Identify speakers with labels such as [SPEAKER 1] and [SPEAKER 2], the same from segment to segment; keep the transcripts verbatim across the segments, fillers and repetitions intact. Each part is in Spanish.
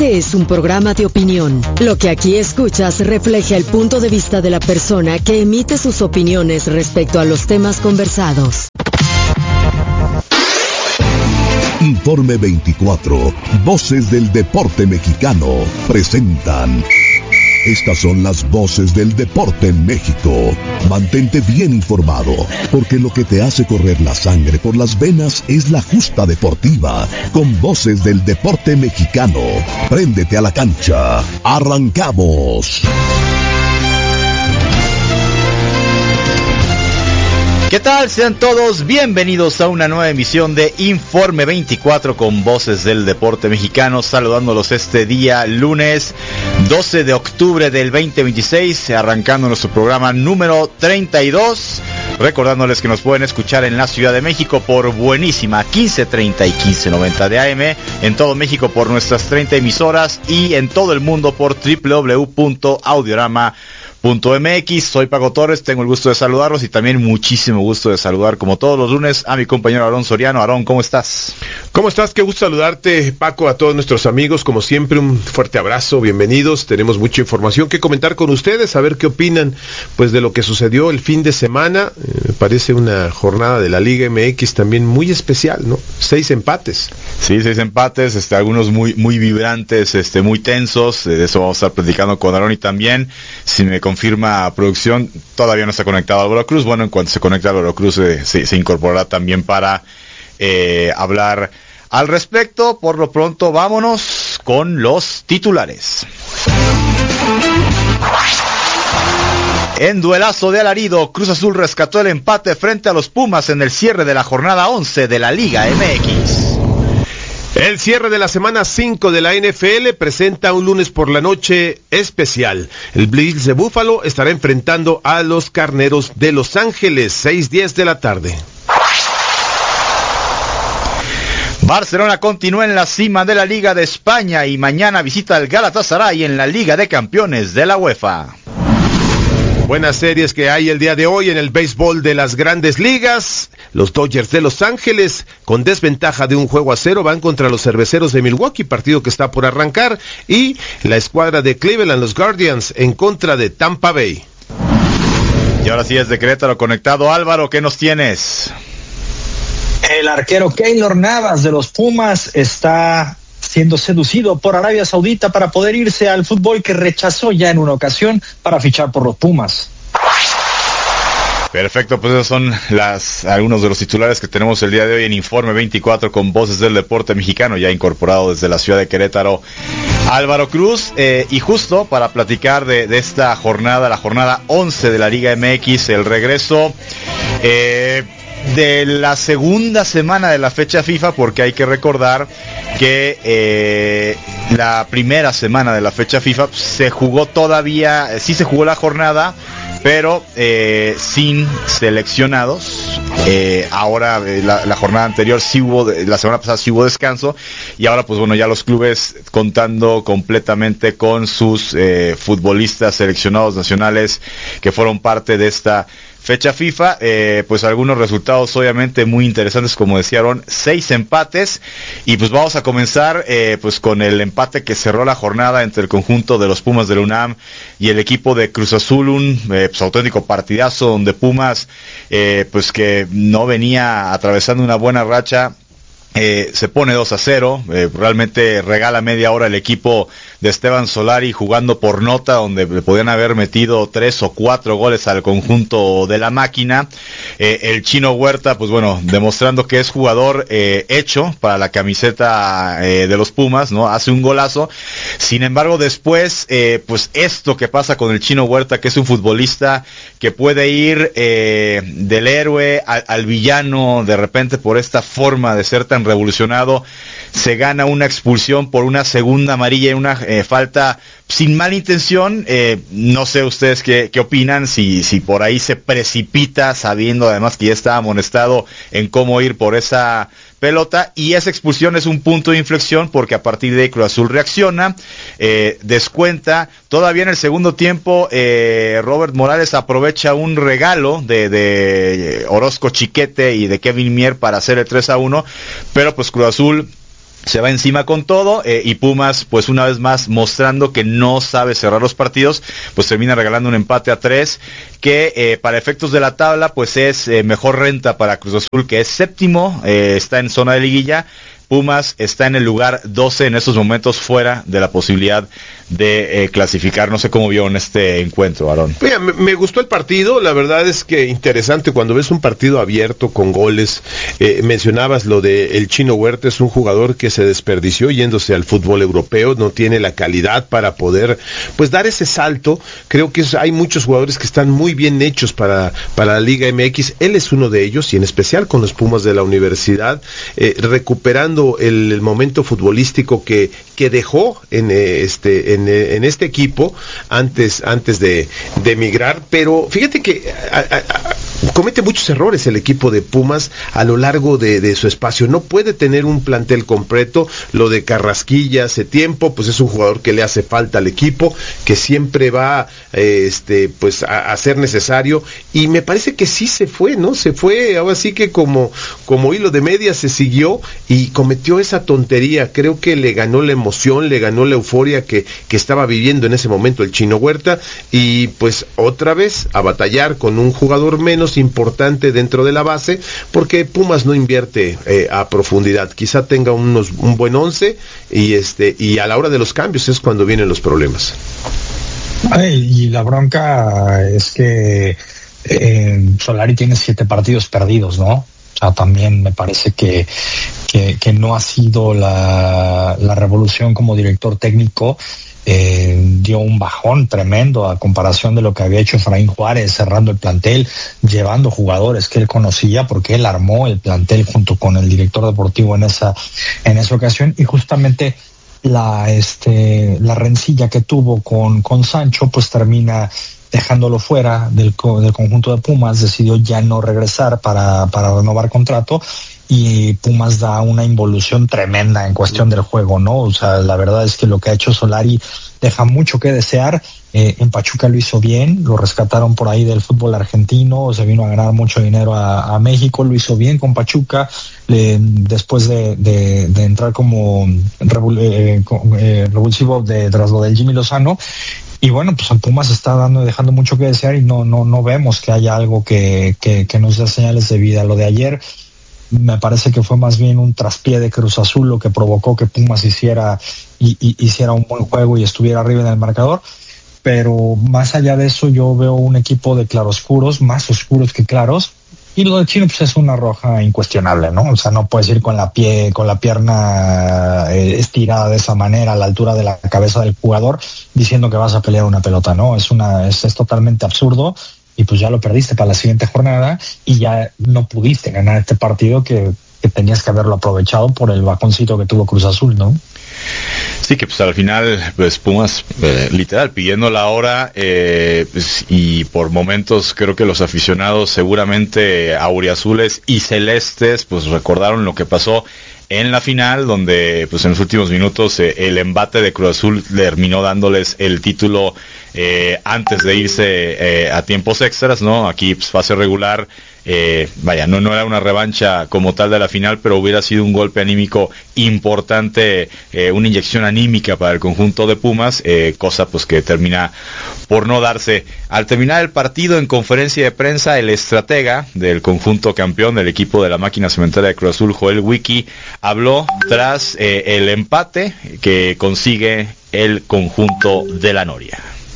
[SPEAKER 1] Este es un programa de opinión. Lo que aquí escuchas refleja el punto de vista de la persona que emite sus opiniones respecto a los temas conversados.
[SPEAKER 2] Informe veinticuatro, Voces del Deporte Mexicano, presentan... Estas son las voces del deporte en México. Mantente bien informado, porque lo que te hace correr la sangre por las venas es la justa deportiva, con voces del deporte mexicano. Préndete a la cancha. ¡Arrancamos!
[SPEAKER 3] ¿Qué tal? Sean todos bienvenidos a una nueva emisión de Informe veinticuatro con voces del deporte mexicano, saludándolos este día lunes doce de octubre del veinte veintiséis, arrancando nuestro programa número treinta y dos, recordándoles que nos pueden escuchar en la Ciudad de México por Buenísima quince treinta y quince noventa de A M, en todo México por nuestras treinta emisoras y en todo el mundo por doble u doble u doble u punto audiorama punto m x. Soy Paco Torres, tengo el gusto de saludarlos y también muchísimo gusto de saludar, como todos los lunes, a mi compañero Aarón Soriano. Aarón, ¿cómo estás?
[SPEAKER 4] ¿Cómo estás? Qué gusto saludarte, Paco, a todos nuestros amigos. Como siempre, un fuerte abrazo, bienvenidos. Tenemos mucha información que comentar con ustedes, a ver qué opinan pues de lo que sucedió el fin de semana. Eh, me parece una jornada de la Liga M X también muy especial, ¿no? Seis empates.
[SPEAKER 3] Sí, seis empates, este, algunos muy muy vibrantes, este, muy tensos. De eso vamos a estar platicando con Aarón y también, si me confirma producción, todavía no está conectado Álvaro Cruz. Bueno, en cuanto se conecte Álvaro Cruz, eh, se, se incorporará también para eh, hablar al respecto. Por lo pronto, vámonos con los titulares. En duelazo de alarido, Cruz Azul rescató el empate frente a los Pumas en el cierre de la jornada once de la Liga M X.
[SPEAKER 4] El cierre de la semana cinco de la N F L presenta un lunes por la noche especial. El Bills de Buffalo estará enfrentando a los Carneros de Los Ángeles, seis diez de la tarde.
[SPEAKER 3] Barcelona continúa en la cima de la Liga de España y mañana visita al Galatasaray en la Liga de Campeones de la UEFA.
[SPEAKER 4] Buenas series que hay el día de hoy en el béisbol de las Grandes Ligas. Los Dodgers de Los Ángeles, con desventaja de un juego a cero, van contra los Cerveceros de Milwaukee, partido que está por arrancar, y la escuadra de Cleveland, los Guardians, en contra de Tampa Bay.
[SPEAKER 3] Y ahora sí es de Querétaro conectado. Álvaro, ¿qué nos tienes?
[SPEAKER 5] El arquero Keylor Navas de los Pumas está siendo seducido por Arabia Saudita para poder irse al fútbol, que rechazó ya en una ocasión para fichar por los Pumas.
[SPEAKER 3] Perfecto, pues esos son las algunos de los titulares que tenemos el día de hoy en Informe veinticuatro con voces del deporte mexicano, ya incorporado desde la ciudad de Querétaro, Álvaro Cruz, eh, y justo para platicar de, de esta jornada, la jornada once de la Liga M X, el regreso eh, de la segunda semana de la fecha FIFA, porque hay que recordar que eh, la primera semana de la fecha FIFA se jugó todavía, sí se jugó la jornada, pero eh, sin seleccionados. Eh, ahora eh, la, la jornada anterior sí hubo, la semana pasada sí hubo descanso, y ahora pues bueno, ya los clubes contando completamente con sus eh, futbolistas seleccionados nacionales que fueron parte de esta fecha FIFA, eh, pues algunos resultados obviamente muy interesantes, como decían, seis empates, y pues vamos a comenzar eh, pues con el empate que cerró la jornada entre el conjunto de los Pumas de la UNAM y el equipo de Cruz Azul, un eh, pues, auténtico partidazo donde Pumas eh, pues que no venía atravesando una buena racha, Eh, se pone dos a cero, eh, realmente regala media hora el equipo de Esteban Solari jugando por nota, donde le podían haber metido tres o cuatro goles al conjunto de la máquina. Eh, el Chino Huerta, pues bueno, demostrando que es jugador eh, hecho para la camiseta eh, de los Pumas, ¿no? Hace un golazo. Sin embargo, después, eh, pues esto que pasa con el Chino Huerta, que es un futbolista que puede ir eh, del héroe al, al villano de repente por esta forma de ser tan revolucionado, se gana una expulsión por una segunda amarilla y una eh, falta sin mala intención. Eh, no sé ustedes qué, qué opinan, si, si por ahí se precipita sabiendo además que ya estaba amonestado en cómo ir por esa pelota, y esa expulsión es un punto de inflexión porque a partir de ahí Cruz Azul reacciona, eh, descuenta. Todavía en el segundo tiempo eh, Robert Morales aprovecha un regalo de, de Orozco Chiquete y de Kevin Mier para hacer el tres a uno, pero pues Cruz Azul se va encima con todo, eh, y Pumas, pues una vez más mostrando que no sabe cerrar los partidos, pues termina regalando un empate a tres, que eh, para efectos de la tabla, pues es eh, mejor renta para Cruz Azul, que es séptimo, eh, está en zona de liguilla. Pumas está en el lugar doce en estos momentos, fuera de la posibilidad de eh, clasificar. No sé cómo vio en este encuentro, Aarón.
[SPEAKER 4] Mira, me, me gustó el partido, la verdad es que interesante cuando ves un partido abierto con goles. Eh, mencionabas lo de el Chino Huerta, es un jugador que se desperdició yéndose al fútbol europeo, no tiene la calidad para poder pues dar ese salto. Creo que es, hay muchos jugadores que están muy bien hechos para, para la Liga M X, él es uno de ellos, y en especial con los Pumas de la Universidad, eh, recuperando el, el momento futbolístico que, que dejó en eh, este en, eh, en este equipo antes antes de, de emigrar. Pero fíjate que a, a, a, comete muchos errores el equipo de Pumas a lo largo de, de su espacio, no puede tener un plantel completo. Lo de Carrasquilla hace tiempo, pues es un jugador que le hace falta al equipo, que siempre va eh, este pues a, a ser necesario, y me parece que sí se fue, ¿no? Se fue, ahora sí que como, como hilo de media se siguió y cometió esa tontería. Creo que le ganó la emoción, le ganó la euforia que, que estaba viviendo en ese momento el Chino Huerta, y pues otra vez a batallar con un jugador menos importante dentro de la base, porque Pumas no invierte eh, a profundidad. Quizá tenga unos, un buen once, y este y a la hora de los cambios es cuando vienen los problemas.
[SPEAKER 5] Ay, y la bronca es que eh, Solari tiene siete partidos perdidos, ¿no? O sea, también me parece que, que, que no ha sido la, la revolución como director técnico. Eh, dio un bajón tremendo a comparación de lo que había hecho Efraín Juárez, cerrando el plantel, llevando jugadores que él conocía, porque él armó el plantel junto con el director deportivo en esa, en esa ocasión. Y justamente la este la rencilla que tuvo con, con Sancho, pues termina dejándolo fuera del, del conjunto de Pumas. Decidió ya no regresar para, para renovar contrato, y Pumas da una involución tremenda en cuestión del juego, ¿no? O sea, la verdad es que lo que ha hecho Solari deja mucho que desear. Eh, en Pachuca lo hizo bien, lo rescataron por ahí del fútbol argentino, se vino a ganar mucho dinero a, a México, lo hizo bien con Pachuca, eh, después de, de, de entrar como revol, eh, eh, revulsivo de, tras lo del Jimmy Lozano. Y bueno, pues en Pumas está dando, dejando mucho que desear, y no, no, no vemos que haya algo que, que, que nos dé señales de vida. Lo de ayer me parece que fue más bien un traspié de Cruz Azul lo que provocó que Pumas hiciera y, y, hiciera un buen juego y estuviera arriba en el marcador. Pero más allá de eso, yo veo un equipo de claroscuros, más oscuros que claros. Y lo del Chino, pues es una roja incuestionable, ¿no? O sea, no puedes ir con la pie, con la pierna eh, estirada de esa manera a la altura de la cabeza del jugador diciendo que vas a pelear una pelota, ¿no? Es una, es, es totalmente absurdo. Y pues ya lo perdiste para la siguiente jornada, y ya no pudiste ganar este partido que, que tenías que haberlo aprovechado por el bajoncito que tuvo Cruz Azul, ¿no?
[SPEAKER 3] Sí, que pues al final pues Pumas eh, literal pidiendo la hora, eh, pues, y por momentos creo que los aficionados seguramente auriazules y celestes pues recordaron lo que pasó en la final, donde pues en los últimos minutos eh, el embate de Cruz Azul terminó dándoles el título eh, antes de irse eh, a tiempos extras, ¿no? Aquí pues fase regular, eh, vaya, no, no era una revancha como tal de la final, pero hubiera sido un golpe anímico importante, eh, una inyección anímica para el conjunto de Pumas, eh, cosa pues que termina por no darse. Al terminar el partido, en conferencia de prensa, el estratega del conjunto campeón del equipo de la máquina cementera de Cruz Azul, Joel Wiki, habló tras eh, el empate que consigue el conjunto de la Noria.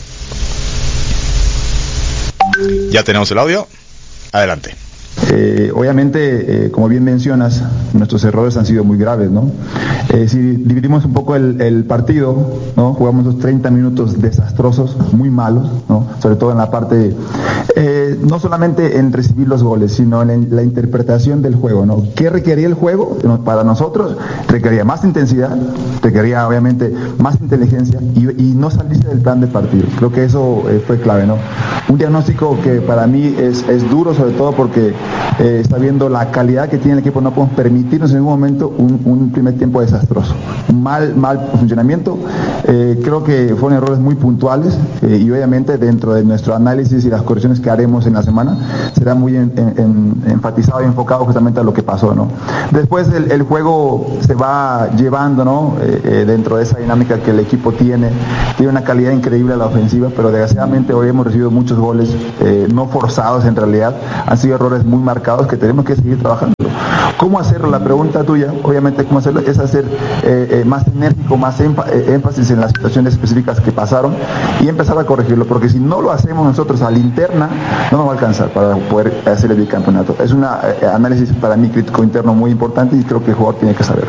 [SPEAKER 3] Ya tenemos el audio. Adelante.
[SPEAKER 6] Eh, obviamente, eh, como bien mencionas, nuestros errores han sido muy graves, ¿no? Eh, si dividimos un poco el, el partido, ¿no? Jugamos los treinta minutos desastrosos, muy malos, ¿no? Sobre todo en la parte, eh, no solamente en recibir los goles, sino en la interpretación del juego, ¿no? ¿Qué requería el juego? Para nosotros requería más intensidad, requería obviamente más inteligencia y, y no salirse del plan de partido. Creo que eso eh, fue clave, ¿no? Un diagnóstico que para mí es, es duro, sobre todo porque Eh, sabiendo la calidad que tiene el equipo, no podemos permitirnos en ningún momento un, un primer tiempo desastroso. mal, mal funcionamiento. Eh, creo que fueron errores muy puntuales eh, y obviamente dentro de nuestro análisis y las correcciones que haremos en la semana será muy en, en, en, enfatizado y enfocado justamente a lo que pasó, ¿no? Después el, el juego se va llevando, ¿no? Eh, eh, dentro de esa dinámica que el equipo tiene, tiene una calidad increíble a la ofensiva, pero desgraciadamente hoy hemos recibido muchos goles eh, no forzados en realidad, han sido errores muy marcados que tenemos que seguir trabajando. ¿Cómo hacerlo? La pregunta tuya, obviamente, ¿cómo hacerlo? Es hacer eh, eh, más enérgico, más émfa- eh, énfasis en las situaciones específicas que pasaron y empezar a corregirlo, porque si no lo hacemos nosotros a la interna, no nos va a alcanzar para poder hacer el bicampeonato. Es un eh, análisis para mí crítico interno muy importante y creo que el jugador tiene que saberlo.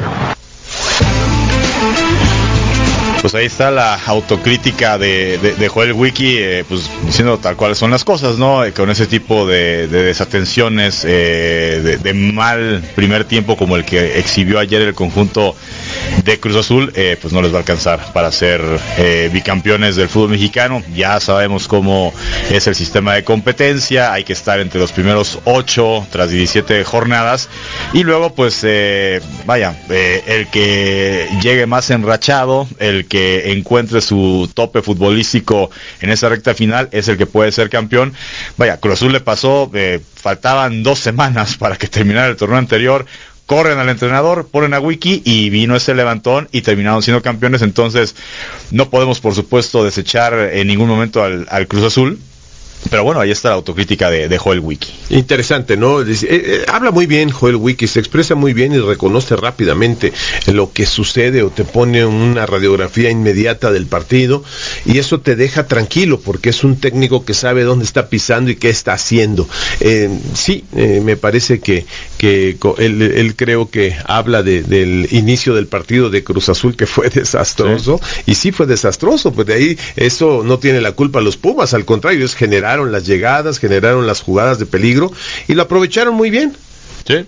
[SPEAKER 3] Pues ahí está la autocrítica de, de, de Joel Wiki, eh, pues diciendo tal cual son las cosas, ¿no? Eh, con ese tipo de, de desatenciones, eh, de, de mal primer tiempo como el que exhibió ayer el conjunto de Cruz Azul, eh, pues no les va a alcanzar para ser eh, bicampeones del fútbol mexicano. Ya sabemos cómo es el sistema de competencia, hay que estar entre los primeros ocho tras diecisiete jornadas y luego pues eh, vaya, eh, el que llegue más enrachado, el que encuentre su tope futbolístico en esa recta final es el que puede ser campeón. Vaya, Cruz Azul le pasó, eh, faltaban dos semanas para que terminara el torneo anterior, corren al entrenador, ponen a Wiki y vino ese levantón y terminaron siendo campeones. Entonces no podemos por supuesto desechar en ningún momento al, al Cruz Azul. Pero bueno, ahí está la autocrítica de, de Joel Wiki.
[SPEAKER 4] Interesante, ¿no? Eh, eh, habla muy bien Joel Wiki, se expresa muy bien y reconoce rápidamente lo que sucede o te pone una radiografía inmediata del partido y eso te deja tranquilo porque es un técnico que sabe dónde está pisando y qué está haciendo. Eh, sí, eh, me parece que, que él, él creo que habla de, del inicio del partido de Cruz Azul que fue desastroso, sí. Y sí fue desastroso, pues de ahí eso no tiene la culpa los Pumas, al contrario, es generar las llegadas, generaron las jugadas de peligro y lo aprovecharon muy bien.
[SPEAKER 3] Sí,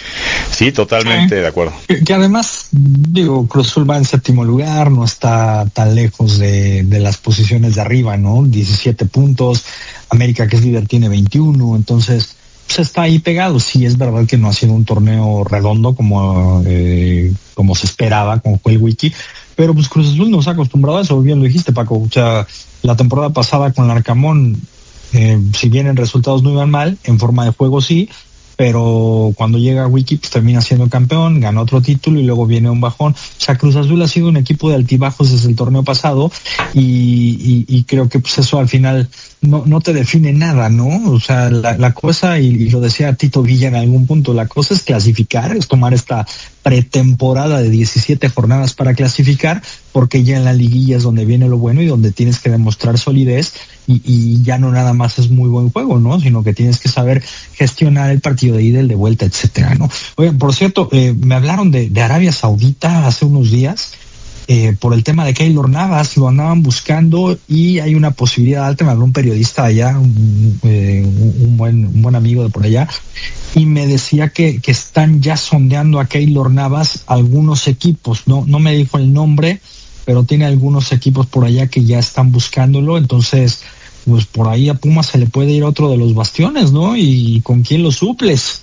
[SPEAKER 3] sí, totalmente sí. De acuerdo.
[SPEAKER 5] Que, que además, digo, Cruz Azul va en séptimo lugar, no está tan lejos de, de las posiciones de arriba, ¿no? diecisiete puntos, América, que es líder, tiene veintiuno, entonces pues está ahí pegado. Sí, es verdad que no ha sido un torneo redondo como, eh, como se esperaba con Joel Wiki, pero pues Cruz Azul nos ha acostumbrado a eso, bien lo dijiste, Paco. O sea, la temporada pasada con Larcamón, Eh, si bien en resultados no iban mal, en forma de juego sí, pero cuando llega Wiki pues termina siendo campeón, gana otro título y luego viene un bajón. O sea, Cruz Azul ha sido un equipo de altibajos desde el torneo pasado y, y, y creo que pues eso al final no, no te define nada, ¿no? O sea, la, la cosa, y, y lo decía Tito Villa en algún punto, la cosa es clasificar, es tomar esta pretemporada de diecisiete jornadas para clasificar, porque ya en la liguilla es donde viene lo bueno y donde tienes que demostrar solidez y, y ya no nada más es muy buen juego, ¿no? Sino que tienes que saber gestionar el partido de ida, el de vuelta, etcétera, ¿no? Oigan, por cierto, eh, me hablaron de, de Arabia Saudita hace unos días, eh, por el tema de Keylor Navas, lo andaban buscando y hay una posibilidad alta. Me habló un periodista allá, un, eh, un, buen, un buen amigo de por allá, y me decía que, que están ya sondeando a Keylor Navas algunos equipos, no, no me dijo el nombre, pero tiene algunos equipos por allá que ya están buscándolo. Entonces pues por ahí a Pumas se le puede ir otro de los bastiones, ¿no? ¿Y con quién lo suples?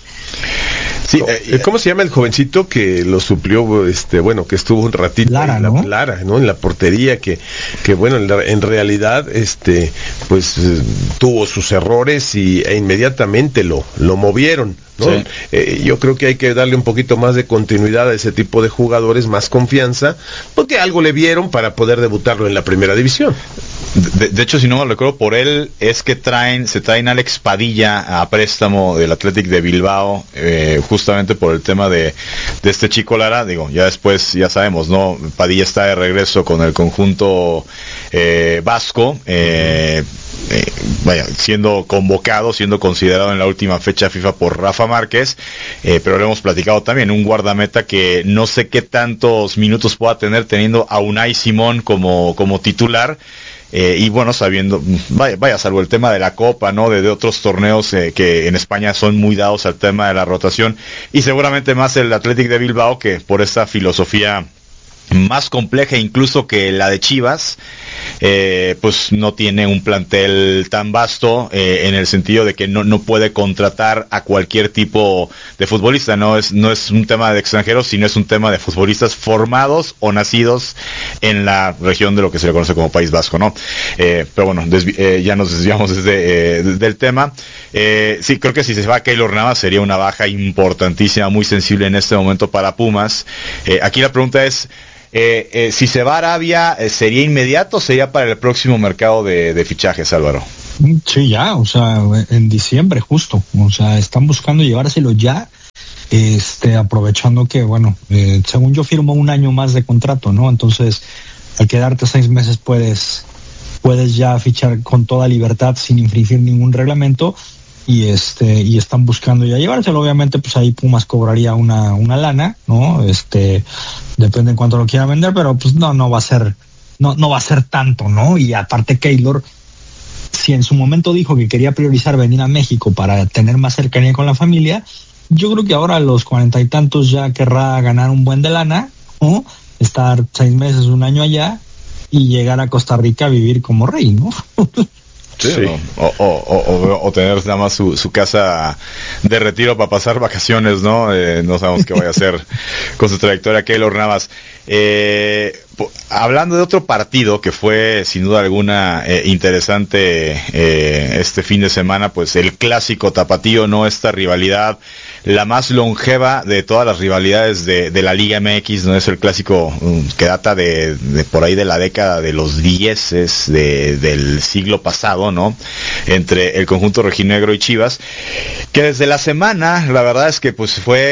[SPEAKER 4] Sí, eh, ¿cómo se llama el jovencito que lo suplió, este, bueno, que estuvo un ratito
[SPEAKER 5] Lara,
[SPEAKER 4] en la,
[SPEAKER 5] ¿no?
[SPEAKER 4] Lara, ¿no? En la portería, que, que bueno, en, la, en realidad, este, pues eh, tuvo sus errores y e inmediatamente lo, lo movieron, ¿no? Sí. Eh, yo creo que hay que darle un poquito más de continuidad a ese tipo de jugadores, más confianza, porque algo le vieron para poder debutarlo en la primera división.
[SPEAKER 3] De, de hecho, si no me recuerdo, por él es que traen, se traen a Alex Padilla a préstamo del Athletic de Bilbao, eh, justamente por el tema de, de este chico Lara. Digo, ya después, ya sabemos, ¿no? Padilla está de regreso con el conjunto eh, vasco, eh, eh, vaya, siendo convocado, siendo considerado en la última fecha FIFA por Rafa Márquez, eh, pero lo hemos platicado también, un guardameta que no sé qué tantos minutos pueda tener teniendo a Unai Simón como, como titular. Eh, y bueno, sabiendo, vaya, vaya, salvo el tema de la Copa, ¿no? De, de otros torneos eh, que en España son muy dados al tema de la rotación, y seguramente más el Athletic de Bilbao, que por esta filosofía más compleja incluso que la de Chivas, eh, pues no tiene un plantel tan vasto, eh, en el sentido de que no, no puede contratar a cualquier tipo de futbolista, no es, no es un tema de extranjeros, sino es un tema de futbolistas formados o nacidos en la región de lo que se le conoce como País Vasco, ¿no? Eh, pero bueno, desvi- eh, ya nos desviamos desde, eh, del tema. Eh, sí, creo que si se va Keylor Navas sería una baja importantísima, muy sensible en este momento para Pumas. Eh, aquí la pregunta es, eh, eh, si se va a Arabia, eh, ¿sería inmediato o sería para el próximo mercado de, de fichajes, Álvaro?
[SPEAKER 5] Sí, ya, o sea, en diciembre justo, o sea, están buscando llevárselo ya, este, aprovechando que, bueno, eh, según yo firmo un año más de contrato, ¿no? Entonces, al quedarte seis meses puedes, puedes ya fichar con toda libertad sin infringir ningún reglamento y este, y están buscando ya llevárselo. Obviamente, pues ahí Pumas cobraría una, una lana, ¿no? Este, depende en cuánto lo quieran vender, pero pues no, no va a ser, no, no va a ser tanto, ¿no? Y aparte Keylor, si en su momento dijo que quería priorizar venir a México para tener más cercanía con la familia, yo creo que ahora a los cuarenta y tantos ya querrá ganar un buen de lana, ¿no? Estar seis meses, un año allá y llegar a Costa Rica a vivir como rey, ¿no?
[SPEAKER 3] Sí, sí. O, o, o, o tener nada más su, su casa de retiro para pasar vacaciones, ¿no? Eh, no sabemos qué vaya a hacer con su trayectoria Keylor Navas. Eh, hablando de otro partido que fue sin duda alguna eh, interesante eh, este fin de semana, pues el clásico tapatío, ¿no? Esta rivalidad, la más longeva de todas las rivalidades de, de la Liga M X, ¿no? Es el clásico um, que data de, de por ahí de la década de los dieces de, del siglo pasado, ¿no? Entre el conjunto rojinegro y Chivas, que desde la semana, la verdad es que pues fue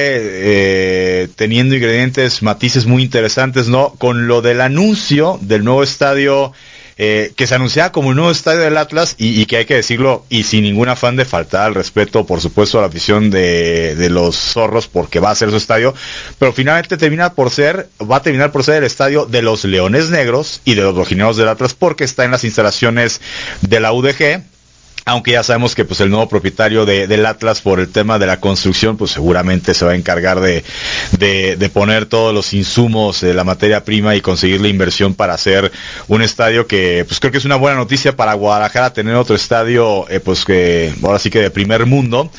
[SPEAKER 3] eh, teniendo ingredientes, matices muy interesantes, ¿no? Con lo del anuncio del nuevo estadio, eh, que se anunciaba como el nuevo estadio del Atlas, y, y que hay que decirlo, y sin ningún afán de faltar al respeto, por supuesto, a la afición de, de los zorros, porque va a ser su estadio, pero finalmente termina por ser, va a terminar por ser el estadio de los Leones Negros y de los Rojinegros del Atlas, porque está en las instalaciones de la U D G. Aunque ya sabemos que pues el nuevo propietario de, del Atlas, por el tema de la construcción, pues seguramente se va a encargar de, de, de poner todos los insumos, de la materia prima, y conseguir la inversión para hacer un estadio que pues creo que es una buena noticia para Guadalajara, tener otro estadio eh, pues que ahora sí que de primer mundo.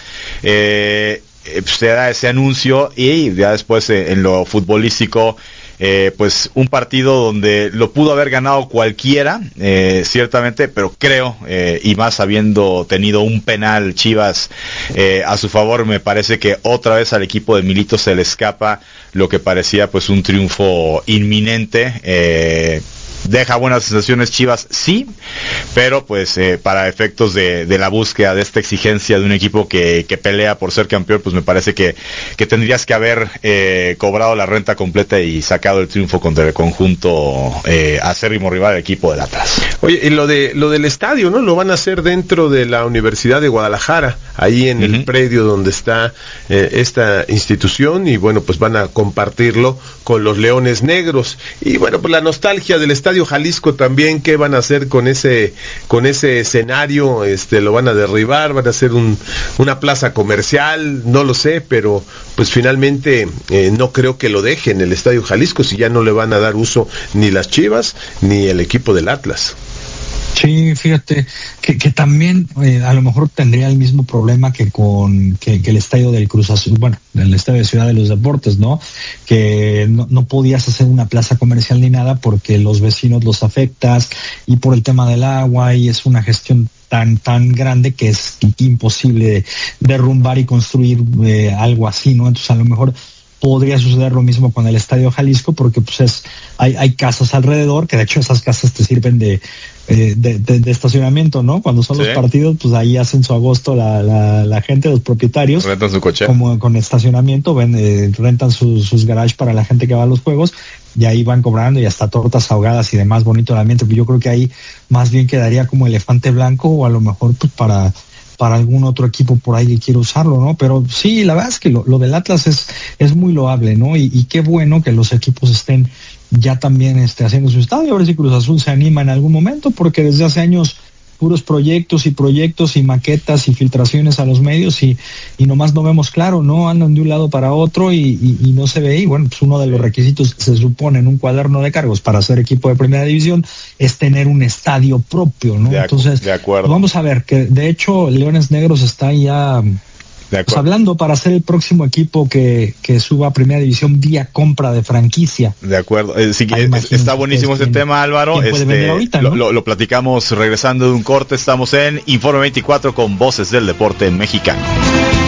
[SPEAKER 3] Eh, eh, pues se da ese anuncio, y ya después eh, en lo futbolístico, Eh, pues un partido donde lo pudo haber ganado cualquiera, eh, ciertamente, pero creo, eh, y más habiendo tenido un penal Chivas eh, a su favor, me parece que otra vez al equipo de Milito se le escapa lo que parecía pues un triunfo inminente. eh, Deja buenas sensaciones Chivas, sí, pero pues eh, para efectos de, de la búsqueda de esta exigencia de un equipo que, que pelea por ser campeón, pues me parece que, que tendrías que haber eh, cobrado la renta completa y sacado el triunfo contra el conjunto eh, acérrimo rival del equipo del Atlas.
[SPEAKER 4] Oye, y lo de lo del estadio, ¿no? Lo van a hacer dentro de la Universidad de Guadalajara, ahí en uh-huh. el predio donde está eh, esta institución, y bueno, pues van a compartirlo con los Leones Negros. Y bueno, pues la nostalgia del estadio Jalisco también, ¿qué van a hacer con ese con ese escenario? Este, lo van a derribar, van a hacer un, una plaza comercial, no lo sé, pero pues finalmente eh, no creo que lo dejen el estadio Jalisco, si ya no le van a dar uso ni las Chivas ni el equipo del Atlas.
[SPEAKER 5] Sí, fíjate que, que también eh, a lo mejor tendría el mismo problema que con que, que el estadio del Cruz Azul, bueno, el estadio de Ciudad de los Deportes, ¿no? Que no, no podías hacer una plaza comercial ni nada porque los vecinos los afectas, y por el tema del agua, y es una gestión tan tan grande que es imposible derrumbar y construir eh, algo así, ¿no? Entonces a lo mejor podría suceder lo mismo con el Estadio Jalisco, porque pues es hay, hay casas alrededor, que de hecho esas casas te sirven de eh, de, de, de estacionamiento, ¿no? Cuando son sí. los partidos, pues ahí hacen su agosto la, la, la gente, los propietarios.
[SPEAKER 3] Rentan su coche.
[SPEAKER 5] Como con estacionamiento, ven, eh, rentan sus, sus garages para la gente que va a los juegos, y ahí van cobrando, y hasta tortas ahogadas y demás, bonito el ambiente. Yo creo que ahí más bien quedaría como elefante blanco, o a lo mejor pues para para algún otro equipo por ahí que quiera usarlo, ¿no? Pero sí, la verdad es que lo, lo del Atlas es, es muy loable, ¿no? Y, y qué bueno que los equipos estén ya también este, haciendo su estadio. A ver si Cruz Azul se anima en algún momento, porque desde hace años puros proyectos y proyectos y maquetas y filtraciones a los medios y, y nomás no vemos claro, ¿no? Andan de un lado para otro y, y, y no se ve. Y bueno, pues uno de los requisitos se supone en un cuaderno de cargos para ser equipo de primera división es tener un estadio propio, ¿no?
[SPEAKER 3] De acu-
[SPEAKER 5] Entonces,
[SPEAKER 3] de acuerdo.
[SPEAKER 5] Pues vamos a ver que de hecho Leones Negros está ya pues hablando para ser el próximo equipo que, que suba a primera división vía compra de franquicia.
[SPEAKER 3] De acuerdo, eh, sí,
[SPEAKER 5] Ahí
[SPEAKER 3] es, está buenísimo este
[SPEAKER 5] quién,
[SPEAKER 3] tema, Álvaro. Este,
[SPEAKER 5] ahorita,
[SPEAKER 3] lo,
[SPEAKER 5] ¿no?
[SPEAKER 3] lo, lo platicamos regresando de un corte. Estamos en Informe veinticuatro con Voces del Deporte Mexicano.